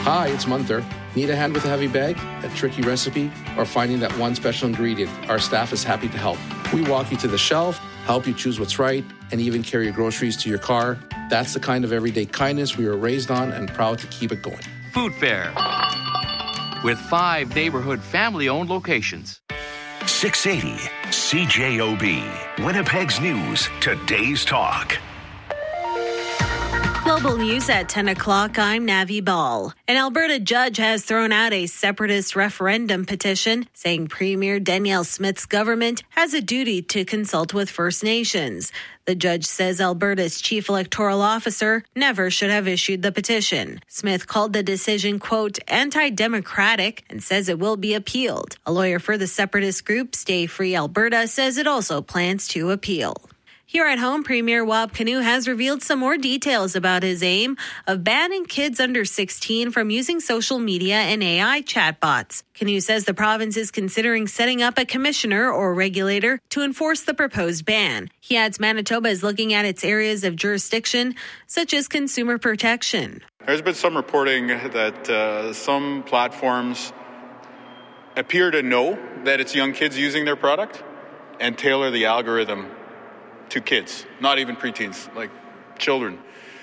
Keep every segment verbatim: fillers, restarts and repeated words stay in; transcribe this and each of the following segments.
Hi, it's Munther. Need a hand with a heavy bag, a tricky recipe, or finding that one special ingredient? Our staff is happy to help. We walk you to the shelf, help you choose what's right, and even carry your groceries to your car. That's the kind of everyday kindness we were raised on and proud to keep it going. Food Fair, with five neighborhood family-owned locations. six eighty C J O B, Winnipeg's News, today's talk. Global News at ten o'clock, I'm Navi Ball. An Alberta judge has thrown out a separatist referendum petition saying Premier Danielle Smith's government has a duty to consult with First Nations. The judge says Alberta's chief electoral officer never should have issued the petition. Smith called the decision, quote, anti-democratic and says it will be appealed. A lawyer for the separatist group, Stay Free Alberta, says it also plans to appeal. Here at home, Premier Wab Kinew has revealed some more details about his aim of banning kids under sixteen from using social media and A I chatbots. Kinew says the province is considering setting up a commissioner or regulator to enforce the proposed ban. He adds Manitoba is looking at its areas of jurisdiction, such as consumer protection. There's been some reporting that uh, some platforms appear to know that it's young kids using their product and tailor the algorithm to kids, not even preteens, like children.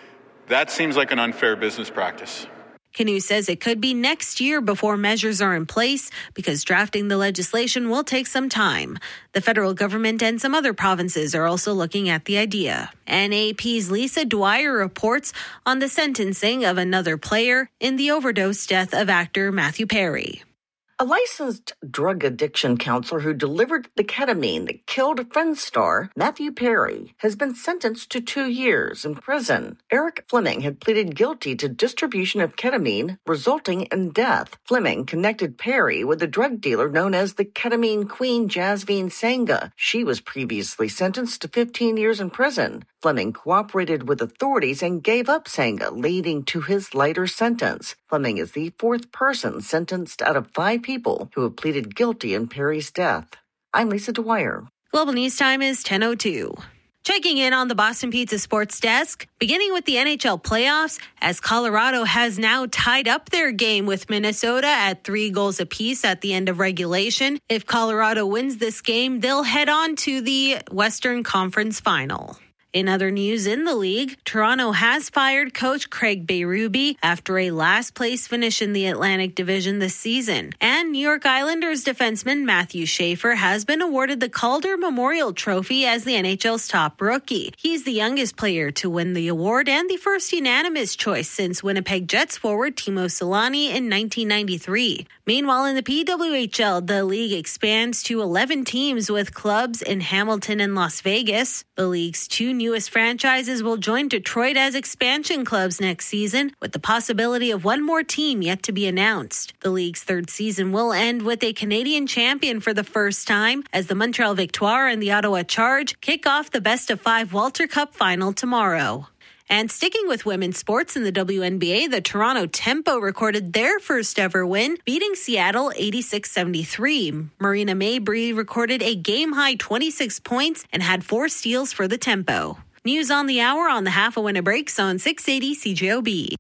That seems like an unfair business practice. Kinew says it could be next year before measures are in place because drafting the legislation will take some time. The federal government and some other provinces are also looking at the idea. N A P's Lisa Dwyer reports on the sentencing of another player in the overdose death of actor Matthew Perry. A licensed drug addiction counselor who delivered the ketamine that killed a Friends star, Matthew Perry, has been sentenced to two years in prison. Eric Fleming had pleaded guilty to distribution of ketamine, resulting in death. Fleming connected Perry with a drug dealer known as the ketamine queen, Jasveen Sangha. She was previously sentenced to fifteen years in prison. Fleming cooperated with authorities and gave up Sangha, leading to his lighter sentence. Fleming is the fourth person sentenced out of five people who have pleaded guilty in Perry's death. I'm Lisa Dwyer. Global News Time is ten oh two. Checking in on the Boston Pizza Sports Desk, beginning with the N H L playoffs, as Colorado has now tied up their game with Minnesota at three goals apiece at the end of regulation. If Colorado wins this game, they'll head on to the Western Conference Final. In other news in the league, Toronto has fired coach Craig Berube after a last-place finish in the Atlantic Division this season. And New York Islanders defenseman Matthew Schaefer has been awarded the Calder Memorial Trophy as the N H L's top rookie. He's the youngest player to win the award and the first unanimous choice since Winnipeg Jets forward Timo Solani in nineteen ninety-three. Meanwhile, in the P W H L, the league expands to eleven teams with clubs in Hamilton and Las Vegas. The league's two newest franchises will join Detroit as expansion clubs next season, with the possibility of one more team yet to be announced. The league's third season will end with a Canadian champion for the first time, as the Montreal Victoire and the Ottawa Charge kick off the best of five Walter Cup final tomorrow. And sticking with women's sports in the W N B A, the Toronto Tempo recorded their first ever win, beating Seattle eighty-six seventy-three. Marina Mabrey recorded a game-high twenty-six points and had four steals for the Tempo. News on the hour on the Half a Winner Breaks on six eighty C J O B.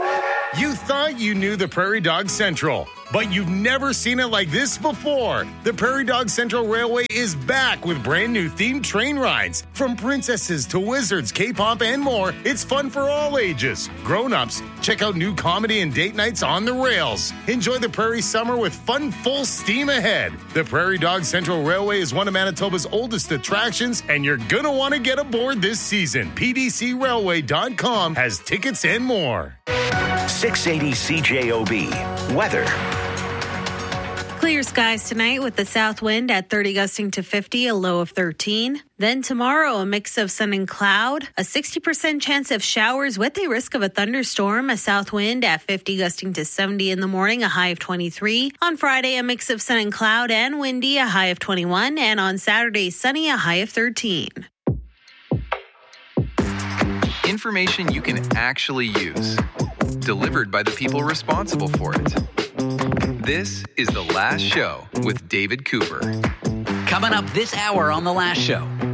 You thought you knew the Prairie Dog Central, but you've never seen it like this before. The Prairie Dog Central Railway is back with brand new themed train rides. From princesses to wizards, K-pop, and more, it's fun for all ages. Grown-ups, check out new comedy and date nights on the rails. Enjoy the Prairie summer with fun full steam ahead. The Prairie Dog Central Railway is one of Manitoba's oldest attractions, and you're gonna want to get aboard this season. P D C railway dot com has tickets and more. six eighty C J O B. Weather. Clear skies tonight with the south wind at thirty gusting to fifty, a low of thirteen. Then tomorrow, a mix of sun and cloud, a sixty percent chance of showers with a risk of a thunderstorm, a south wind at fifty gusting to seventy in the morning, a high of twenty-three. On Friday, a mix of sun and cloud and windy, a high of twenty-one. And on Saturday, sunny, a high of thirteen. Information you can actually use. Delivered by the people responsible for it. This is The Last Show with David Cooper. Coming up this hour on The Last Show.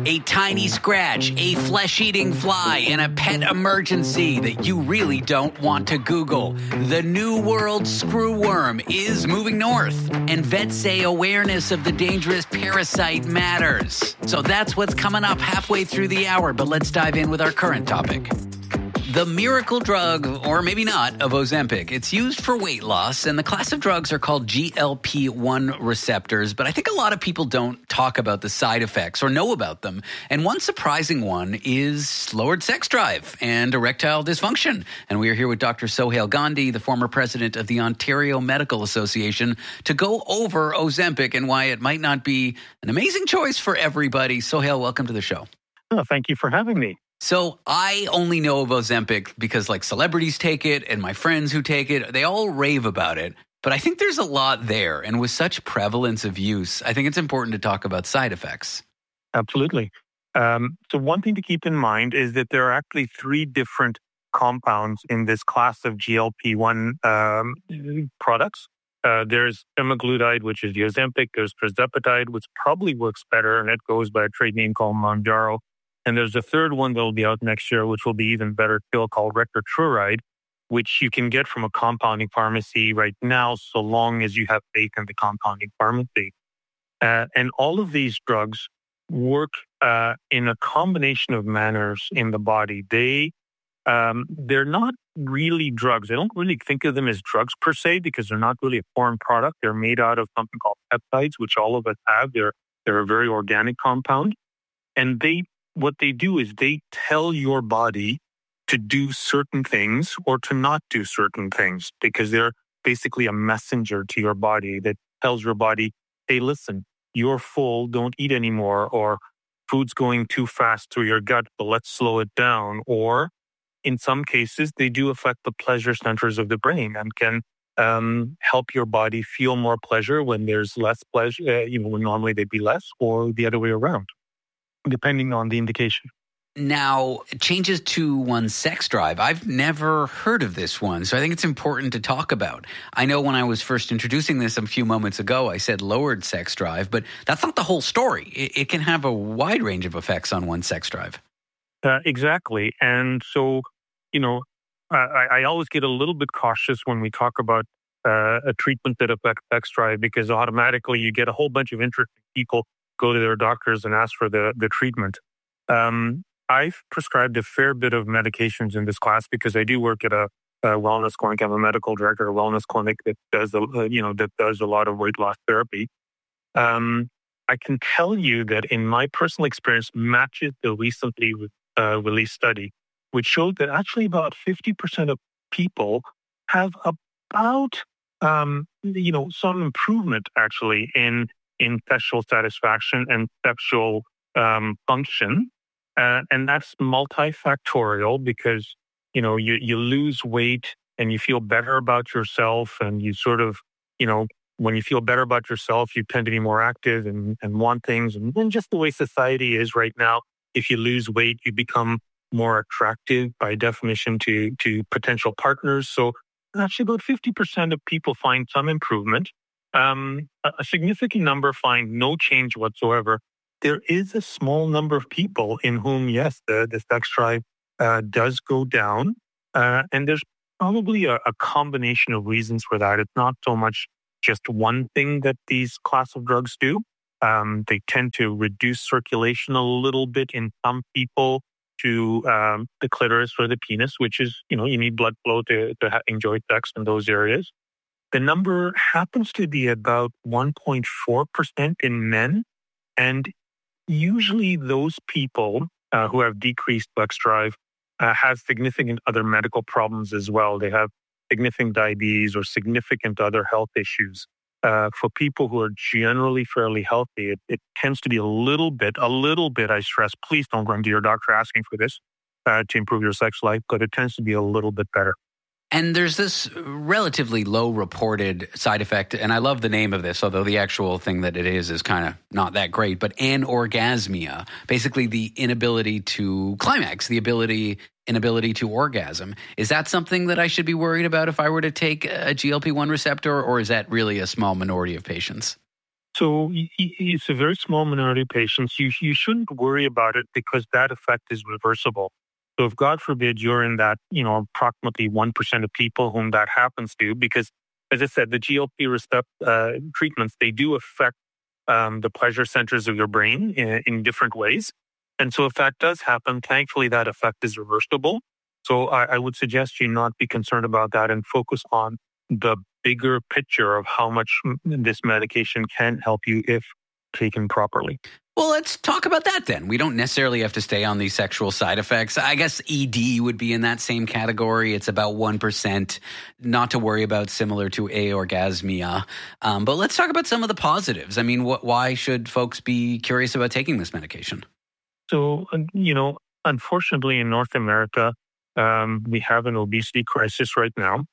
A tiny scratch, a flesh-eating fly, and a pet emergency that you really don't want to Google. The New World screwworm is moving north, and vets say awareness of the dangerous parasite matters. So that's what's coming up halfway through the hour, but let's dive in with our current topic. The miracle drug, or maybe not, of Ozempic. It's used for weight loss, and the class of drugs are called G L P one receptors, but I think a lot of people don't talk about the side effects or know about them. And one surprising one is lowered sex drive and erectile dysfunction. And we are here with Doctor Sohail Gandhi, the former president of the Ontario Medical Association, to go over Ozempic and why it might not be an amazing choice for everybody. Sohail, welcome to the show. Oh, thank you for having me. So I only know of Ozempic because like celebrities take it and my friends who take it, they all rave about it. But I think there's a lot there. And with such prevalence of use, I think it's important to talk about side effects. Absolutely. Um, so one thing to keep in mind is that there are actually three different compounds in this class of G L P one um, products. Uh, there's semaglutide, which is the Ozempic. There's tirzepatide, which probably works better, and it goes by a trade name called Mounjaro. And there's a third one that will be out next year, which will be even better still, called retatrutide, which you can get from a compounding pharmacy right now, so long as you have faith in the compounding pharmacy. Uh, and all of these drugs work uh, in a combination of manners in the body. They, um, they're not really drugs. I don't really think of them as drugs per se, because they're not really a foreign product. They're made out of something called peptides, which all of us have. They're, they're a very organic compound. And they what they do is they tell your body to do certain things or to not do certain things, because they're basically a messenger to your body that tells your body, hey, listen, you're full, don't eat anymore, or food's going too fast through your gut, but let's slow it down. Or in some cases, they do affect the pleasure centers of the brain and can um, help your body feel more pleasure when there's less pleasure, uh, you know, when normally they'd be less, or the other way around, depending on the indication. Now, changes to one's sex drive. I've never heard of this one, so I think it's important to talk about. I know when I was first introducing this a few moments ago, I said lowered sex drive, but that's not the whole story. It, it can have a wide range of effects on one's sex drive. Uh, exactly. And so, you know, I, I always get a little bit cautious when we talk about uh, a treatment that affects sex drive, because automatically you get a whole bunch of interesting people go to their doctors and ask for the, the treatment. Um, I've prescribed a fair bit of medications in this class because I do work at a, a wellness clinic. I'm a medical director at a wellness clinic that does, a, you know, that does a lot of weight loss therapy. Um, I can tell you that in my personal experience matches the recently uh, released study, which showed that actually about fifty percent of people have about, um, you know, some improvement actually in in sexual satisfaction and sexual um, function. Uh, and that's multifactorial because, you know, you, you lose weight and you feel better about yourself, and you sort of, you know, when you feel better about yourself, you tend to be more active and, and want things. And, and just the way society is right now, if you lose weight, you become more attractive by definition to, to potential partners. So actually about fifty percent of people find some improvement. Um, a significant number find no change whatsoever. There is a small number of people in whom, yes, the, the sex drive uh, does go down. Uh, and there's probably a, a combination of reasons for that. It's not so much just one thing that these class of drugs do. Um, they tend to reduce circulation a little bit in some people to um, the clitoris or the penis, which is, you know, you need blood flow to, to ha- enjoy sex in those areas. The number happens to be about one point four percent in men. And usually those people uh, who have decreased sex drive uh, have significant other medical problems as well. They have significant diabetes or significant other health issues. Uh, for people who are generally fairly healthy, it, it tends to be a little bit, a little bit, I stress, please don't run to your doctor asking for this uh, to improve your sex life, but it tends to be a little bit better. And there's this relatively low reported side effect, and I love the name of this, although the actual thing that it is is kind of not that great, but anorgasmia, basically the inability to climax, the ability inability to orgasm. Is that something that I should be worried about if I were to take a G L P one receptor, or is that really a small minority of patients? So it's a very small minority of patients. You, you shouldn't worry about it because that effect is reversible. So if, God forbid, you're in that, you know, approximately one percent of people whom that happens to, because, as I said, the G L P receptor uh, treatments, they do affect um, the pleasure centers of your brain in, in different ways. And so if that does happen, thankfully, that effect is reversible. So I, I would suggest you not be concerned about that and focus on the bigger picture of how much this medication can help you if taken properly. Well, let's talk about that then. We don't necessarily have to stay on these sexual side effects. I guess E D would be in that same category. It's about one percent, not to worry about, similar to aorgasmia. Um, but let's talk about some of the positives. I mean, wh- why should folks be curious about taking this medication? So, you know, unfortunately in North America, um, we have an obesity crisis right now.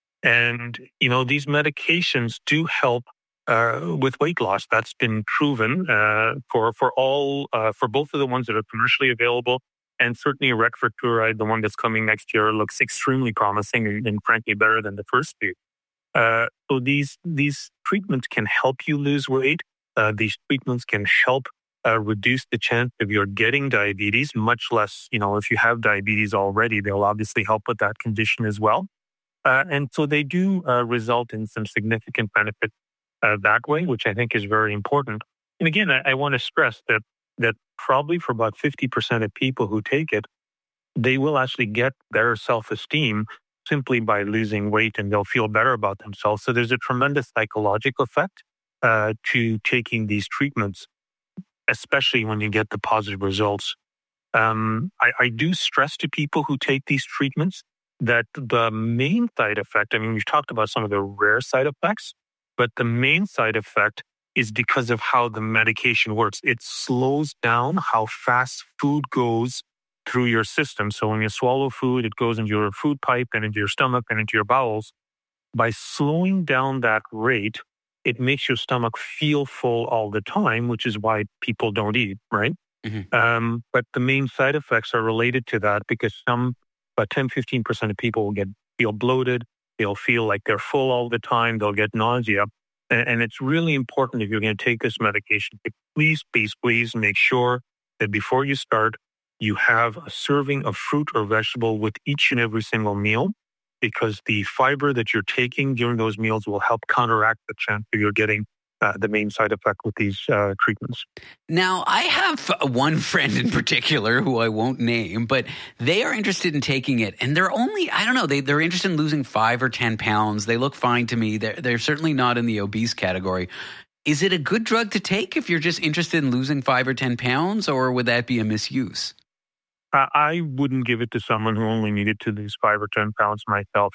And, you know, these medications do help uh, with weight loss. That's been proven uh, for for all, uh, for both of the ones that are commercially available. And certainly Recfurturide, the one that's coming next year, looks extremely promising and, and frankly better than the first two. Uh, so these, these treatments can help you lose weight. Uh, these treatments can help uh, reduce the chance of your getting diabetes, much less, you know, if you have diabetes already, they'll obviously help with that condition as well. Uh, and so they do uh, result in some significant benefit uh, that way, which I think is very important. And again, I, I want to stress that that probably for about fifty percent of people who take it, they will actually get better self-esteem simply by losing weight, and they'll feel better about themselves. So there's a tremendous psychological effect uh, to taking these treatments, especially when you get the positive results. Um, I, I do stress to people who take these treatments that the main side effect, I mean, we've talked about some of the rare side effects, but the main side effect is because of how the medication works. It slows down how fast food goes through your system. So when you swallow food, it goes into your food pipe and into your stomach and into your bowels. By slowing down that rate, it makes your stomach feel full all the time, which is why people don't eat, right? Mm-hmm. Um, but the main side effects are related to that because some About ten to fifteen percent of people will get feel bloated. They'll feel like they're full all the time. They'll get nausea. And, and it's really important if you're going to take this medication, to please, please, please make sure that before you start, you have a serving of fruit or vegetable with each and every single meal, because the fiber that you're taking during those meals will help counteract the chance that you're getting Uh, the main side effect with these uh, treatments. Now, I have one friend in particular who I won't name, but they are interested in taking it. And they're only, I don't know, they, they're interested in losing five or ten pounds. They look fine to me. They're, they're certainly not in the obese category. Is it a good drug to take if you're just interested in losing five or ten pounds, or would that be a misuse? Uh, I wouldn't give it to someone who only needed to lose five or ten pounds myself.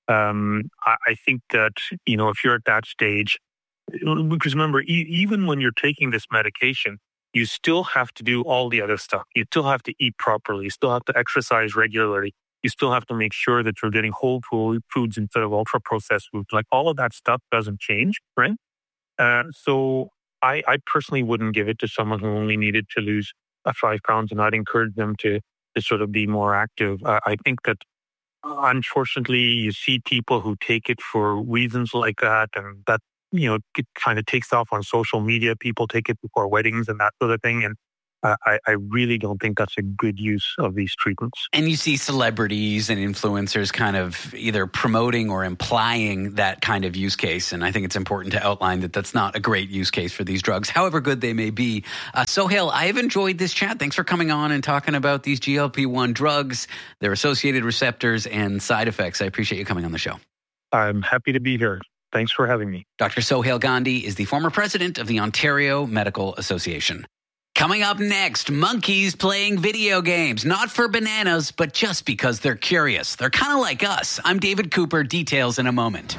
Um, I, I think that, you know, if you're at that stage, because remember, e- even when you're taking this medication, you still have to do all the other stuff. You still have to eat properly. You still have to exercise regularly. You still have to make sure that you're getting whole food foods instead of ultra-processed foods. Like, all of that stuff doesn't change, right? Uh, so I, I personally wouldn't give it to someone who only needed to lose uh, five pounds, and I'd encourage them to, to sort of be more active. Uh, I think that, unfortunately, you see people who take it for reasons like that, and that, you know, it kind of takes off on social media. People take it before weddings and that sort of thing. And uh, I, I really don't think that's a good use of these treatments. And you see celebrities and influencers kind of either promoting or implying that kind of use case. And I think it's important to outline that that's not a great use case for these drugs, however good they may be. Uh, Sohail, I've enjoyed this chat. Thanks for coming on and talking about these G L P one drugs, their associated receptors and side effects. I appreciate you coming on the show. I'm happy to be here. Thanks for having me. Doctor Sohail Gandhi is the former president of the Ontario Medical Association. Coming up next, monkeys playing video games, not for bananas, but just because they're curious. They're kind of like us. I'm David Cooper. Details in a moment.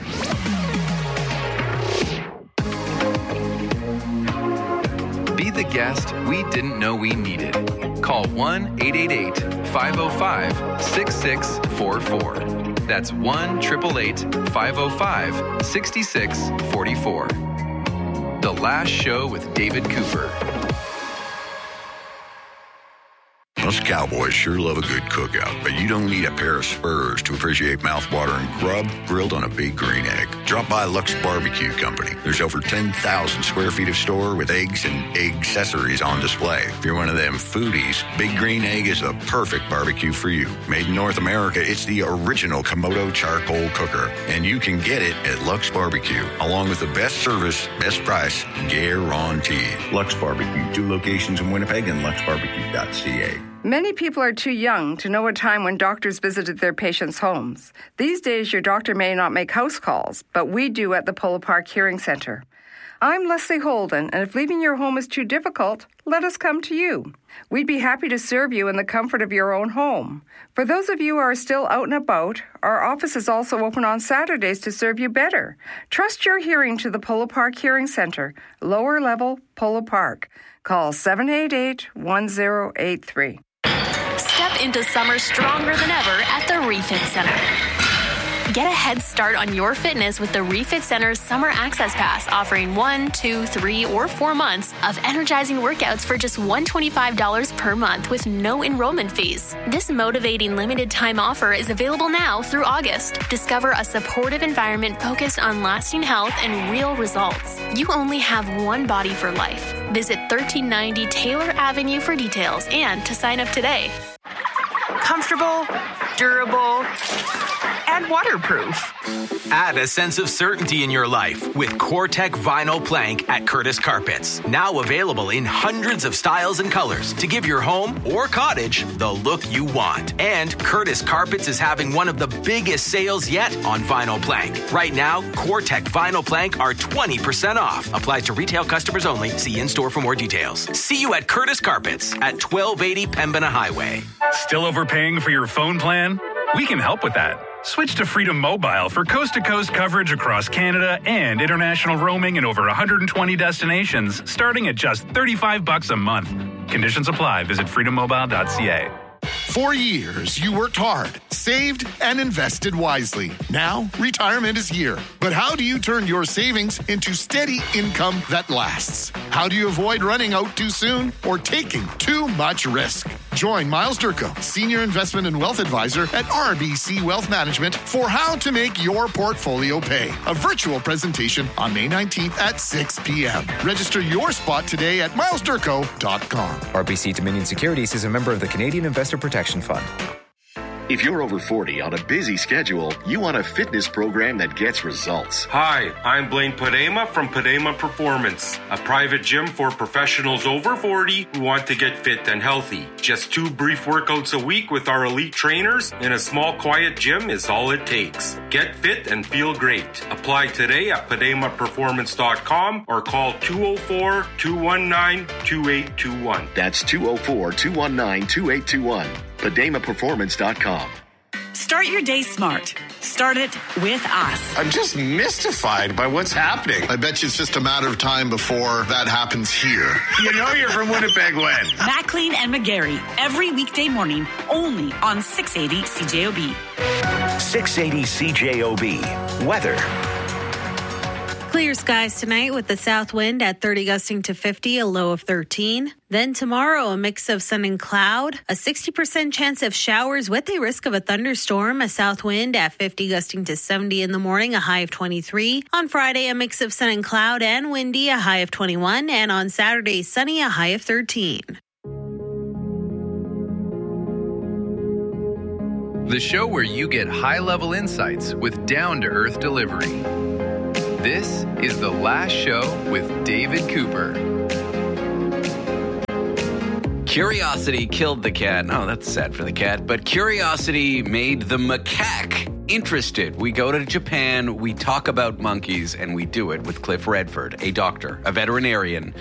Be the guest we didn't know we needed. Call one eight eight eight, five oh five, six six four four. That's one eight eight eight, five oh five, six six four four. The Last Show with David Cooper. Us cowboys sure love a good cookout, but you don't need a pair of spurs to appreciate mouthwatering grub grilled on a Big Green Egg. Drop by Lux Barbecue Company. There's over ten thousand square feet of store with eggs and egg accessories on display. If you're one of them foodies, Big Green Egg is the perfect barbecue for you. Made in North America, it's the original Komodo charcoal cooker, and you can get it at Lux Barbecue, along with the best service, best price, guaranteed. Lux Barbecue, two locations in Winnipeg and lux barbecue dot c a. Many people are too young to know a time when doctors visited their patients' homes. These days, your doctor may not make house calls, but we do at the Polo Park Hearing Center. I'm Leslie Holden, and if leaving your home is too difficult, let us come to you. We'd be happy to serve you in the comfort of your own home. For those of you who are still out and about, our office is also open on Saturdays to serve you better. Trust your hearing to the Polo Park Hearing Center, lower level, Polo Park. Call seven eight eight, one zero eight three. Step into summer stronger than ever at the Refit Center. Get a head start on your fitness with the Refit Center's Summer Access Pass, offering one, two, three, or four months of energizing workouts for just one hundred twenty-five dollars per month with no enrollment fees. This motivating limited time offer is available now through August. Discover a supportive environment focused on lasting health and real results. You only have one body for life. Visit thirteen ninety Taylor Avenue for details and to sign up today. Comfortable, durable, and waterproof. Add a sense of certainty in your life with CoreTech Vinyl Plank at Curtis Carpets. Now available in hundreds of styles and colors to give your home or cottage the look you want. And Curtis Carpets is having one of the biggest sales yet on vinyl plank. Right now, CoreTech Vinyl Plank are twenty percent off. Applies to retail customers only. See in-store for more details. See you at Curtis Carpets at twelve eighty Pembina Highway. Still overpaying for your phone plan? We can help with that. Switch to Freedom Mobile for coast-to-coast coverage across Canada and international roaming in over one hundred twenty destinations, starting at just thirty-five bucks a month. Conditions apply. Visit freedom mobile dot c a. For years, you worked hard, saved, and invested wisely. Now, retirement is here. But how do you turn your savings into steady income that lasts? How do you avoid running out too soon or taking too much risk? Join Miles Durko, Senior Investment and Wealth Advisor at R B C Wealth Management for How to Make Your Portfolio Pay. A virtual presentation on May nineteenth at six p.m. Register your spot today at miles durko dot com. R B C Dominion Securities is a member of the Canadian Investor Protection Fund. If you're over forty on a busy schedule, you want a fitness program that gets results. Hi, I'm Blaine Padema from Padema Performance, a private gym for professionals over forty who want to get fit and healthy. Just two brief workouts a week with our elite trainers in a small, quiet gym is all it takes. Get fit and feel great. Apply today at padema performance dot com or call two oh four, two one nine, two eight two one. That's two oh four, two one nine, two eight two one. padema performance dot com. Start your day smart. Start it with us. I'm just mystified by what's happening. I bet you it's just a matter of time before that happens here. You know you're from Winnipeg when? Maclean and McGarry, every weekday morning, only on six eighty C J O B. six eighty C J O B. Weather. Clear skies tonight with the south wind at thirty gusting to fifty, a low of thirteen. Then tomorrow, a mix of sun and cloud, a sixty percent chance of showers with a risk of a thunderstorm, a south wind at fifty gusting to seventy in the morning, a high of twenty-three. On Friday, a mix of sun and cloud and windy, a high of twenty-one. And on Saturday, sunny, a high of thirteen. The show where you get high-level insights with down-to-earth delivery. This is The Last Show with David Cooper. Curiosity killed the cat. Oh, that's sad for the cat. But curiosity made the macaque interested. We go to Japan, we talk about monkeys, and we do it with Cliff Redford, a doctor, a veterinarian,